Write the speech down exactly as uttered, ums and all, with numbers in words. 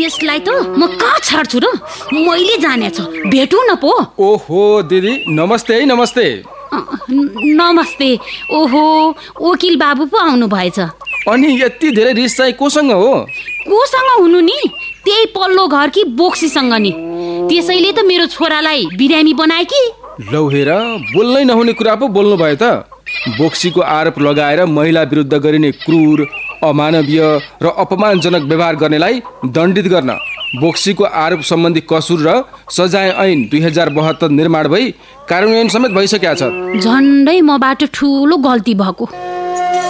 यसलाई त म कहाँ छाड्छु र? मैले जानेछ, भेटौँ न पो। ओहो दिदी, नमस्ते है। नमस्ते नमस्ते। ओहो, वकिल बाबु पो आउनु भएछ। अनि यति धेरै रिस चाहिँ कोसँग हो? कोसँग हुनु नि, त्यही पल्लो घर कि बोक्सीसँग नि। त्यसैले त मेरो छोरालाई बिरामी बनाए कि। लौ हेर, बोल्नै नहुने कुरा पो बोल्नु भयो त। बोक्सीको आरोप लगाएर महिला विरुद्ध गरिने क्रूर, अमानवीय र अपमानजनक व्यवहार गर्नेलाई दण्डित गर्न बोक्सीको आरोप सम्बन्धी कसुर र सजाय ऐन दुई हजार बहत्तर निर्माण भई कार्यान्वयन समेत भइसकेका छ। झन्डै मबाट ठुलो गल्ती भएको।